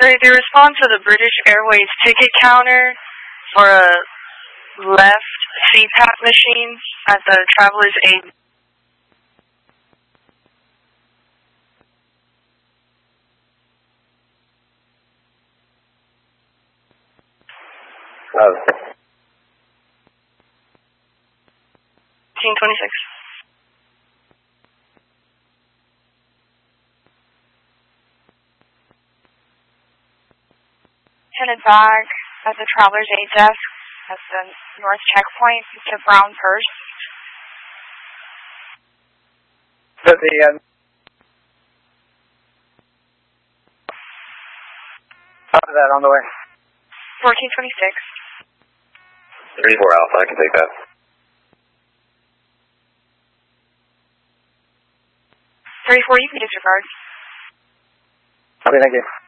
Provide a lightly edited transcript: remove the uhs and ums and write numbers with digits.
They respond to the British Airways ticket counter for a left CPAP machine at the Traveler's Aid. Oh. 1826. Headed back at the Traveler's Aid desk at the North Checkpoint to Brown Purse. So the copy that on the way. 1426. 34 Alpha, I can take that. 34, you can disregard. Okay, thank you.